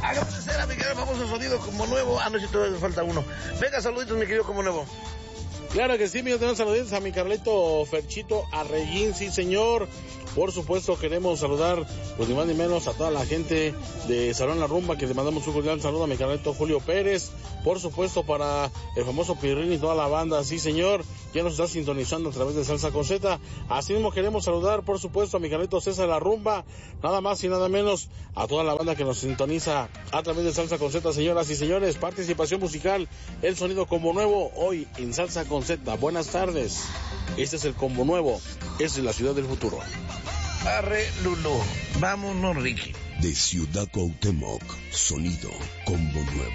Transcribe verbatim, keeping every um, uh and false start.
Acabamos de hacer a mi querido famoso sonido como nuevo. Ah, no, si todavía falta uno. Venga, saluditos, mi querido como nuevo. Claro que sí, mi tenemos saluditos a mi Carleto Ferchito Arreguín, sí señor. Por supuesto queremos saludar, pues ni más ni menos, a toda la gente de Salón La Rumba, que le mandamos un cordial saludo a mi Carleto Julio Pérez. Por supuesto para el famoso Pirrín y toda la banda, sí señor, que nos está sintonizando a través de Salsa con Z. Así mismo queremos saludar, por supuesto, a mi Carleto César La Rumba, nada más y nada menos, a toda la banda que nos sintoniza a través de Salsa con Z, señoras y señores. Participación musical, el sonido combo nuevo, hoy en Salsa con Z. Buenas tardes, este es el combo nuevo, es de la ciudad del futuro. Arre Lulú, vámonos Ricky. De Ciudad Cuauhtémoc, sonido combo nuevo.